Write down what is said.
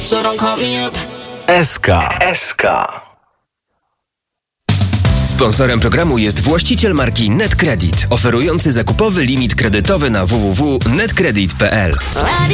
so don't call me up. SK. Sponsorem programu jest właściciel marki NetCredit, oferujący zakupowy limit kredytowy na www.netcredit.pl.